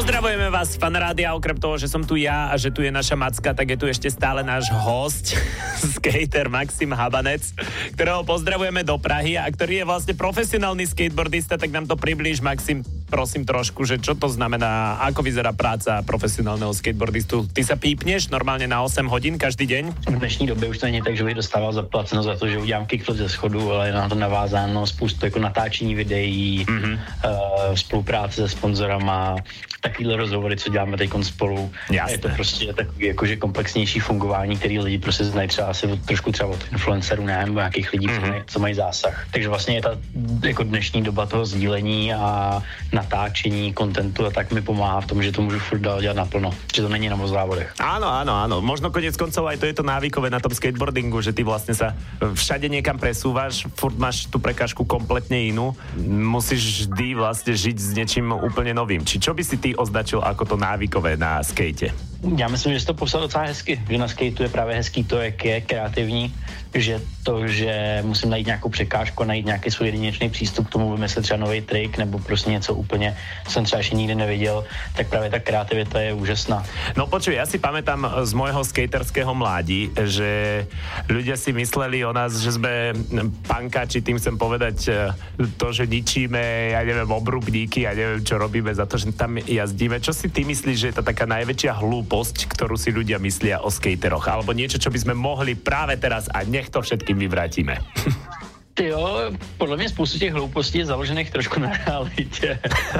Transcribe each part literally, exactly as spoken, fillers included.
Pozdravujeme vás, fan rádia, okrem toho, že som tu ja a že tu je naša Macka, tak je tu ešte stále náš host, skater Maxim Habanec, ktorého pozdravujeme do Prahy a ktorý je vlastne profesionálny skateboardista, tak nám to priblíž, Maxim, prosím trošku, že čo to znamená, ako vyzerá práca profesionálneho skateboardistu. Ty sa pípneš normálne na osem hodín každý deň? V dnešní době už to není tak, že bych dostával zaplaceno za to, že udělám kickflip ze schodu, ale je na to navázáno spoustu jako natáčení videí, mm-hmm. uh, spolupráce se sponzorama, takovýhle rozhovory, co děláme teď spolu. Jasné. Je to prostě takový jakože komplexnější fungování, který lidi prostě znají třeba asi od, trošku třeba od influencerů, ne, nebo nějakých lidí, mm-hmm. co mají zásah. Takže vlastně je ta jako dnešní doba toho sdílení a natáčení kontentu a tak mi pomáhá v tom, že to můžu furt dál dělat naplno, že to není jenom o závodech. Áno, áno, áno. Možno konec koncov aj to je to návykové na tom skateboardingu, že ty vlastne sa všade niekam presúvaš, furt máš tú prekážku kompletne inú. Musíš vždy vlastne žiť s niečím úplne novým. Či čo by si ty označil ako to návykové na skate? Já myslím, že jsi to popsal docela hezky, že na skateu je právě hezký to, jak je kreativní, že to, že musím najít nějakou překážku, najít nějaký svůj jedinečný přístup k tomu, vymyslet třeba nový trik, nebo prostě něco úplně, co jsem třeba ještě nikdy neviděl, tak právě ta kreativita je úžasná. No počuj, ja si pamätám z môjho skaterského mládi, že ľudia si mysleli o nás, že sme pankáči, tým chcem povedať to, že ničíme, ja neviem, obrubníky, ja neviem, čo robíme za to, že tam jazdíme. Čo si ty myslíš, že je to taká najväčšia hlúposť, ktorú si ľudia myslia o skateroch? Alebo niečo, čo by sme mohli práve teraz a nech to všetkým vyvrátime. Ty jo, podle mě spoustu těch hloupostí je založených trošku na realitě.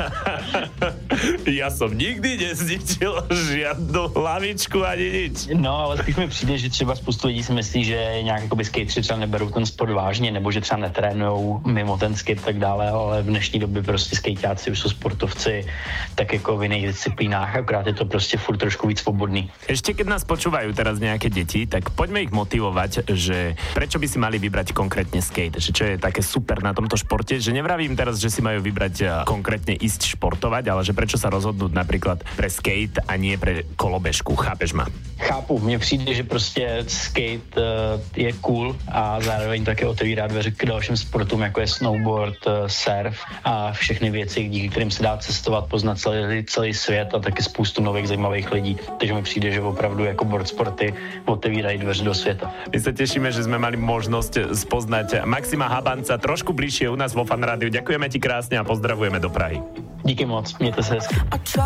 Ja som nikdy nezničil žiadnu hlavičku ani nič. No, ale spíš mi přijde, že třeba spoustu lidí si myslí, že nějak jakoby skateři třeba neberou ten sport vážně, nebo že třeba netrénujou mimo ten skate tak dále, ale v dnešní době prostě skateáci už jsou sportovci tak jako v jiných disciplínách, akorát je to prostě furt trošku víc svobodný. Ešte keď nás počúvajú teraz nejaké deti, tak poďme ich motivovať, že prečo by si mali vybrať konkrétne skate, že čo je také super na tomto športe, že nevravím teraz, že si majú vybrať konkrétne ísť športovať, ale že prečo sa rozhodnúť napríklad pre skate a nie pre kolobežku, chápeš ma? Chápu, mně přijde, že prostě skate uh, je cool a zároveň také otevírá dveře k dalším sportům, jako je snowboard, uh, surf a všechny věci, díky kterým se dá cestovat, poznat celý, celý svět a taky spoustu nových zajímavých lidí. Takže mi přijde, že opravdu jako board sporty otevírají dveře do světa. My sa tešíme, že sme mali možnosť spoznať Maxima Habanca trošku bližšie u nás vo Fan Rádiu. Ďakujeme ti krásne a pozdravujeme do Prahy. Díky moc, mějte se hezky.